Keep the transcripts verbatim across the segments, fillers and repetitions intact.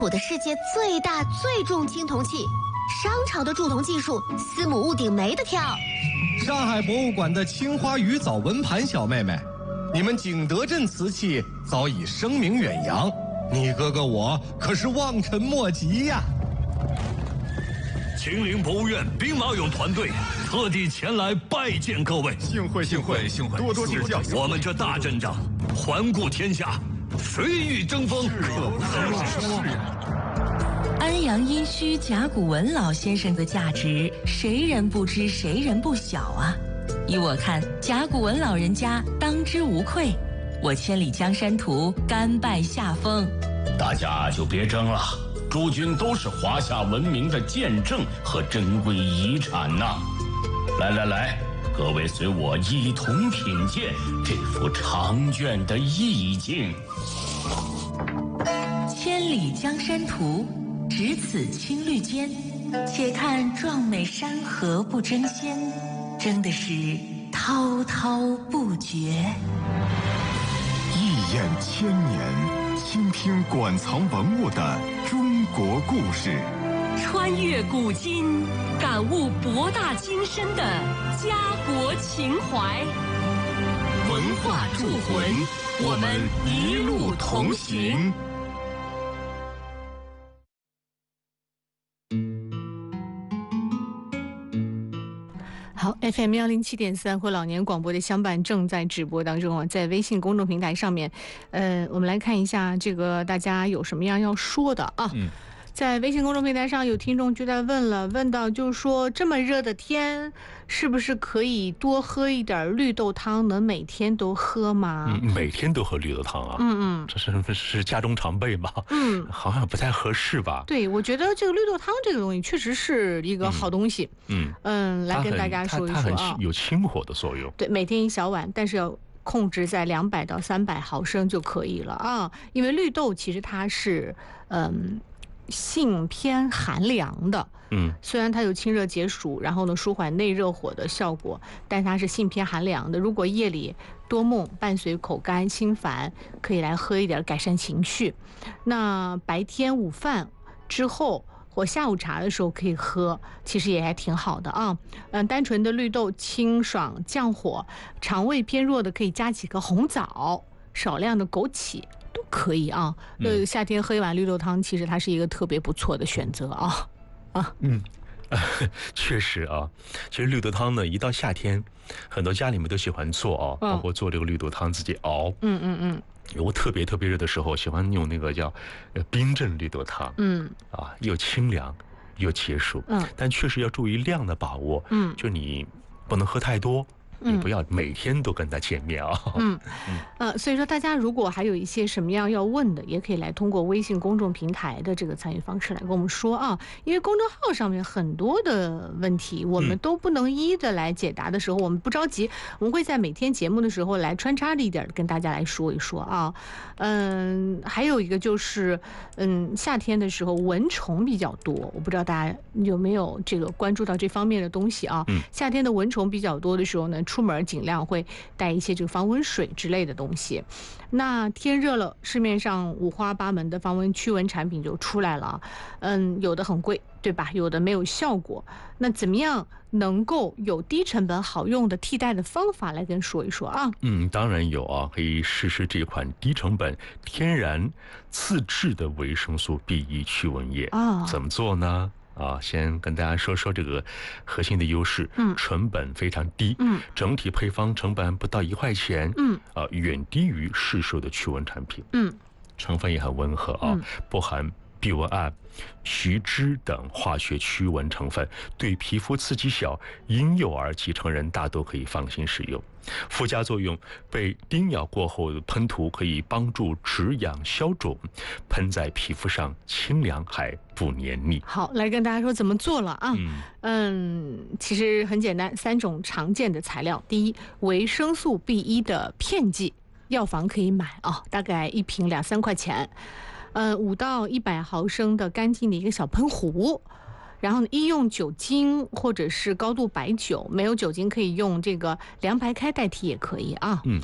我的世界最大最重青铜器，商朝的铸铜技术，司母戊鼎没得挑。 上海博物馆的青花鱼藻纹盘小妹妹，你们景德镇瓷器早已声名远扬，你哥哥我可是望尘莫及呀。 秦陵博物院兵马俑团队特地前来拜见各位， 幸会幸会幸会，多多指教。 我们这大阵仗，环顾天下，谁与争锋？ 可不是啊。 安阳殷墟甲骨文老先生的价值，谁人不知，谁人不晓啊！依我看，甲骨文老人家当之无愧。我千里江山图，甘拜下风。 大家就别争了，诸君都是华夏文明的见证和珍贵遗产呐！来来来，各位随我一同品鉴这幅长卷的意境。 千里江山图，只此青绿间，且看壮美山河不争先，争的是滔滔不绝。 一眼千年，倾听馆藏文物的中国故事， 穿越古今，感悟博大精深的家国情怀。 文化铸魂，我们一路同行。 好 ，F M 幺零七点三和老年广播的相伴正在直播当中啊，在微信公众平台上面，呃，我们来看一下这个大家有什么样要说的啊。嗯，在微信公众平台上有听众就在问了，问到就是说这么热的天，是不是可以多喝一点绿豆汤？能每天都喝吗？ 嗯，每天都喝绿豆汤啊？嗯嗯，这是是家中常备吗？嗯，好像不太合适吧？ 对，我觉得这个绿豆汤这个东西确实是一个好东西。嗯 嗯, 嗯，来跟大家说一说啊， 它很有清火的作用。 对，每天一小碗，但是要控制在两百到三百毫升就可以了啊。因为绿豆其实它是嗯。性偏寒凉的，嗯，虽然它有清热解暑，然后呢舒缓内热火的效果，但它是性偏寒凉的。如果夜里多梦，伴随口干心烦，可以来喝一点改善情绪。那白天午饭之后或下午茶的时候可以喝，其实也还挺好的啊。嗯，单纯的绿豆清爽降火，肠胃偏弱的可以加几颗红枣，少量的枸杞。都可以啊，呃，夏天喝一碗绿豆汤，其实它是一个特别不错的选择啊，啊， 嗯，确实啊，其实绿豆汤呢，一到夏天，很多家里面都喜欢做啊，包括做这个绿豆汤自己熬，嗯嗯嗯，我特别特别热的时候，喜欢用那个叫呃冰镇绿豆汤，嗯，啊，又清凉又解暑，嗯，但确实要注意量的把握，嗯，就你不能喝太多。你不要每天都跟他见面啊。嗯， 呃，所以说大家如果还有一些什么样要问的，也可以来通过微信公众平台的这个参与方式来跟我们说啊。因为公众号上面很多的问题，我们都不能一一的来解答的时候，我们不着急，我们会在每天节目的时候来穿插着一点跟大家来说一说啊。嗯，还有一个就是，嗯，夏天的时候蚊虫比较多，我不知道大家有没有这个关注到这方面的东西啊。嗯，夏天的蚊虫比较多的时候呢，出门尽量会带一些这个防蚊水之类的东西。那天热了，市面上五花八门的防蚊驱蚊产品就出来了，嗯，有的很贵，对吧？有的没有效果。那怎么样能够有低成本好用的替代的方法来跟说一说啊？ 嗯，当然有啊，可以试试这款低成本天然自制的维生素 B 一 驱蚊液啊。怎么做呢？啊，先跟大家说说这个核心的优势，嗯，成本非常低，嗯，整体配方成本不到一块钱，嗯，啊，远低于市售的驱蚊产品，嗯，成分也很温和啊，嗯、不含避蚊胺、徐脂等化学驱蚊成分，对皮肤刺激小，婴幼儿及成人大都可以放心使用。附加作用：被叮咬过后喷涂可以帮助止痒消肿，喷在皮肤上清凉还不黏腻。 好，来跟大家说怎么做了啊？嗯, 嗯，其实很简单，三种常见的材料。第一，维生素 B 一 的片剂，药房可以买啊，大概一瓶两三块钱。呃，五到一百毫升的干净的一个小喷壶。然后呢，医用酒精或者是高度白酒，没有酒精可以用这个凉白开代替也可以啊。嗯，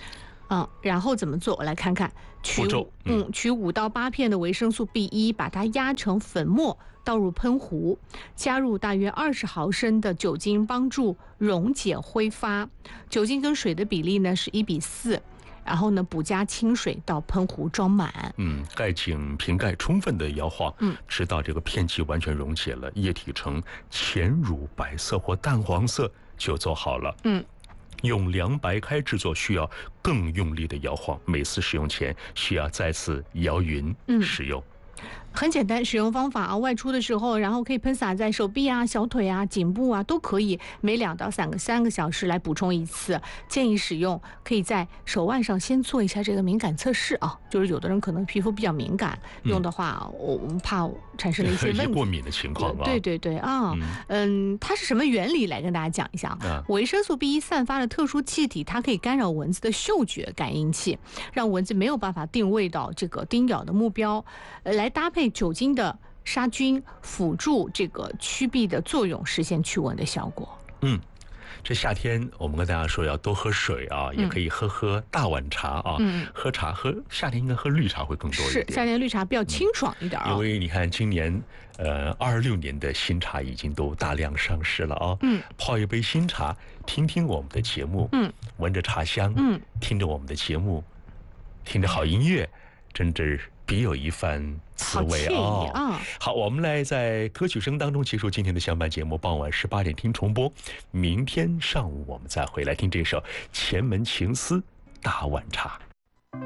嗯，然后怎么做？我来看看，取嗯取五到八片的维生素 B 一，把它压成粉末，倒入喷壶，加入大约二十毫升的酒精，帮助溶解挥发。酒精跟水的比例呢是一比四。然后呢，补加清水到喷壶装满。 嗯，盖紧瓶盖，充分的摇晃，嗯，直到这个片剂完全溶解了，液体呈浅乳白色或淡黄色，就做好了。嗯。用凉白开制作需要更用力的摇晃，每次使用前需要再次摇匀使用。嗯， 很简单，使用方法啊，外出的时候，然后可以喷洒在手臂啊、小腿啊、颈部啊，都可以。每两到三个三个小时来补充一次。建议使用可以在手腕上先做一下这个敏感测试啊，就是有的人可能皮肤比较敏感，嗯、用的话，我们怕产生了一些问题， 过敏的情况啊。 对对对啊，嗯, 嗯，它是什么原理？来跟大家讲一下啊。维生素 B 一 散发的特殊气体，它可以干扰蚊子的嗅觉感应器，让蚊子没有办法定位到这个叮咬的目标，呃，来搭配酒精的杀菌，辅助这个驱避的作用，实现驱蚊的效果。 嗯，这夏天我们跟大家说要多喝水啊，嗯、也可以喝喝大碗茶啊。嗯，喝茶喝夏天应该喝绿茶会更多一点。 是夏天绿茶比较清爽一点啊。 嗯、因为你看今年呃二六年的新茶已经都大量上市了啊。嗯，泡一杯新茶，听听我们的节目，嗯，闻着茶香，嗯，听着我们的节目，听着好音乐，真是别有一番滋味啊！ 啊， 好，我们来在歌曲声当中结束今天的相伴节目，傍晚十八点听重播，明天上午我们再回来听这首《前门情思大碗茶》。